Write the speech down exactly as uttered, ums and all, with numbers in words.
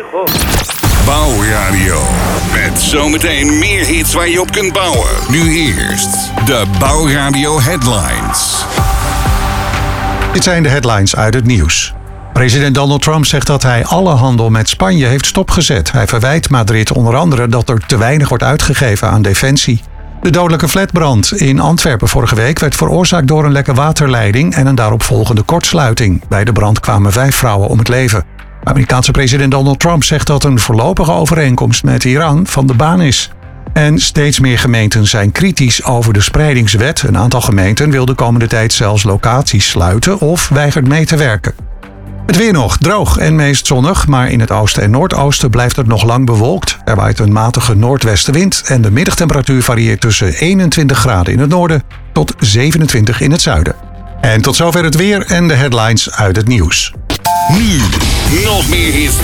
Bouwradio. Met zometeen meer hits waar je op kunt bouwen. Nu eerst de Bouwradio Headlines. Dit zijn de headlines uit het nieuws. President Donald Trump zegt dat hij alle handel met Spanje heeft stopgezet. Hij verwijt Madrid onder andere dat er te weinig wordt uitgegeven aan defensie. De dodelijke flatbrand in Antwerpen vorige week werd veroorzaakt door een lekke waterleiding en een daaropvolgende kortsluiting. Bij de brand kwamen vijf vrouwen om het leven. Amerikaanse president Donald Trump zegt dat een voorlopige overeenkomst met Iran van de baan is. En steeds meer gemeenten zijn kritisch over de spreidingswet. Een aantal gemeenten wil de komende tijd zelfs locaties sluiten of weigert mee te werken. Het weer nog, droog en meest zonnig, maar in het oosten en noordoosten blijft het nog lang bewolkt. Er waait een matige noordwestenwind en de middagtemperatuur varieert tussen eenentwintig graden in het noorden tot zevenentwintig in het zuiden. En tot zover het weer en de headlines uit het nieuws. Nu nog meer hits